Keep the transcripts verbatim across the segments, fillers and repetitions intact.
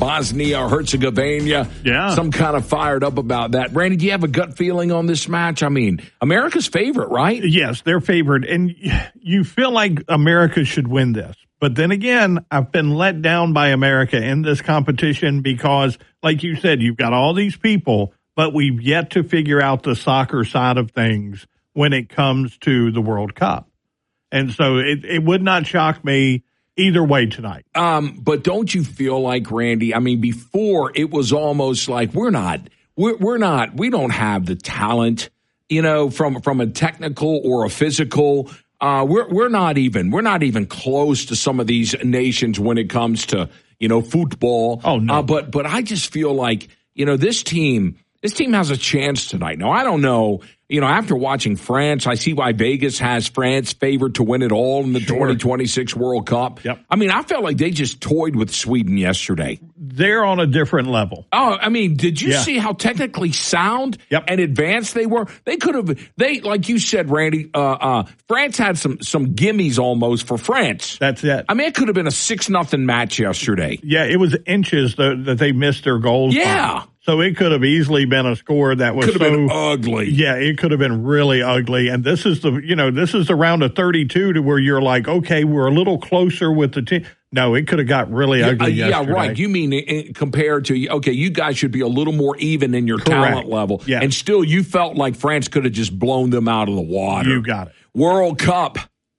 Bosnia Herzegovina. Yeah. Some kind of fired up about that. Randy, do you have a gut feeling on this match? I mean, America's favorite, right? Yes, they're favored. And you feel like America should win this. But then again, I've been let down by America in this competition because, like you said, you've got all these people, but we've yet to figure out the soccer side of things when it comes to the World Cup. And so it, it would not shock me either way tonight. Um, but don't you feel like, Randy, I mean, before it was almost like we're not, we're, we're not, we don't have the talent, you know, from, from a technical or a physical. Uh, we're, we're not even, we're not even close to some of these nations when it comes to, you know, football. Oh, no. Uh, but, but I just feel like, you know, this team, this team has a chance tonight. Now, I don't know. You know, after watching France, I see why Vegas has France favored to win it all in the Sure. twenty twenty-six World Cup. Yep. I mean, I felt like they just toyed with Sweden yesterday. They're on a different level. Oh, I mean, did you Yeah. see how technically sound Yep. and advanced they were? They could have, they, like you said, Randy, uh, uh, France had some, some gimmies almost for France. That's it. I mean, it could have been a six nothing match yesterday. Yeah, it was inches that, that they missed their goals. Yeah. by. So it could have easily been a score that was Could have so been ugly. Yeah, it could have been really ugly. And this is the, you know, this is the round of thirty-two to where you're like, okay, we're a little closer with the team. No, it could have got really Yeah, ugly uh, yesterday. yeah, right. You mean uh, compared to, okay, you guys should be a little more even in your Correct. talent level. Yeah. And still you felt like France could have just blown them out of the water. You got it. World Cup.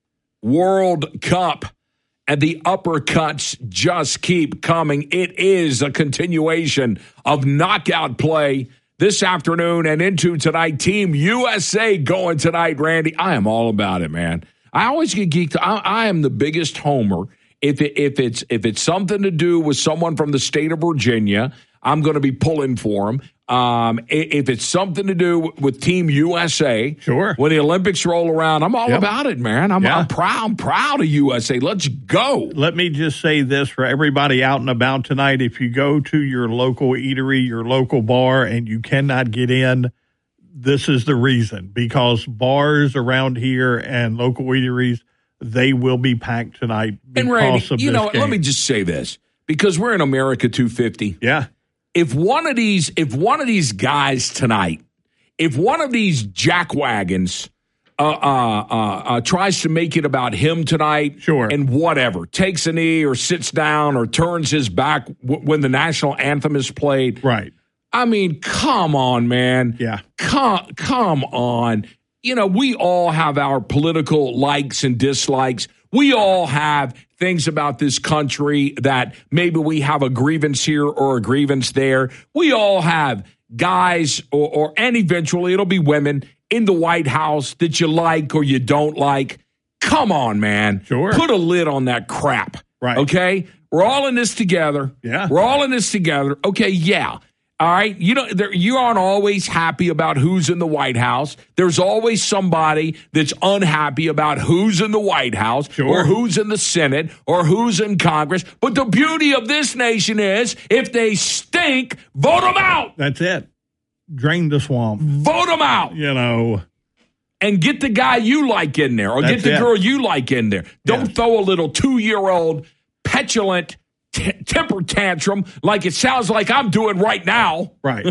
World Cup. And the uppercuts just keep coming. It is a continuation of knockout play this afternoon and into tonight. Team U S A going tonight, Randy. I am all about it, man. I always get geeked. I, I am the biggest homer. If it, if it's if it's something to do with someone from the state of Virginia, I'm going to be pulling for them. Um, if it's something to do with Team U S A, sure. When the Olympics roll around, I'm all Yep. about it, man. I'm, Yeah. I'm proud. I'm proud of U S A. Let's go. Let me just say this for everybody out and about tonight. If you go to your local eatery, your local bar, and you cannot get in, this is the reason. Because bars around here and local eateries, they will be packed tonight because And Randy, of you this know what? game. Let me just say this, because we're in America two fifty. Yeah. If one of these, if one of these guys tonight, if one of these jackwagons uh, uh, uh, uh, tries to make it about him tonight, Sure. and whatever, takes a knee or sits down or turns his back w- when the national anthem is played, Right. I mean, come on, man. Yeah. Come, come on. You know, we all have our political likes and dislikes. We all have things about this country that maybe we have a grievance here or a grievance there. We all have guys or, or and eventually it'll be women in the White House that you like or you don't like. Come on, man. Sure. Put a lid on that crap. Right. Okay? We're all in this together. Yeah. We're all in this together. Okay, yeah. All right, you know there, you aren't always happy about who's in the White House. There's always somebody that's unhappy about who's in the White House, Sure. or who's in the Senate, or who's in Congress. But the beauty of this nation is, if they stink, vote them out. That's it. Drain the swamp. Vote them out, You know. and get the guy you like in there, or That's get the it. girl you like in there. Don't Yeah. throw a little two-year-old petulant t- temper tantrum like it sounds like I'm doing right now. Right.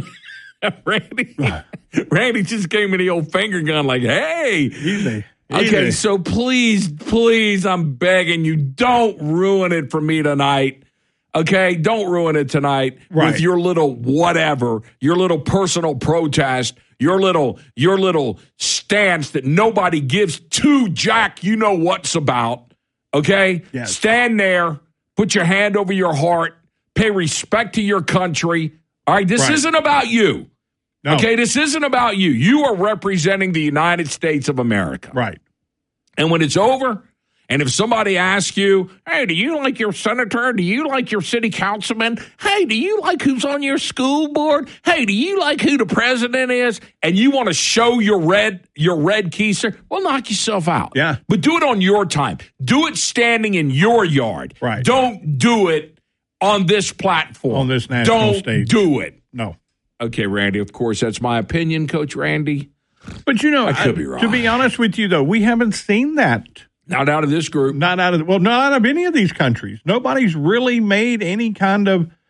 Randy, Randy just gave me the old finger gun like, hey. Easy. Okay, Easy. so please, please, I'm begging you, don't ruin it for me tonight. Okay, don't ruin it tonight Right. with your little whatever, your little personal protest, your little your little stance that nobody gives two jack you know what's about. Okay? Yes. Stand there, put your hand over your heart, pay respect to your country. All right, this Right. isn't about you. No. Okay, this isn't about you. You are representing the United States of America. Right. And when it's over, and if somebody asks you, hey, do you like your senator? Do you like your city councilman? Hey, do you like who's on your school board? Hey, do you like who the president is? And you want to show your red your red keister? Well, knock yourself out. Yeah. But do it on your time. Do it standing in your yard. Right. Don't do it on this platform. On this national Don't stage. do it. No. Okay, Randy, of course, that's my opinion, Coach Randy. But, you know, I could I- be wrong. to be honest with you, though, we haven't seen that. Not out of this group. Not out of, well, not out of any of these countries. Nobody's really made any kind of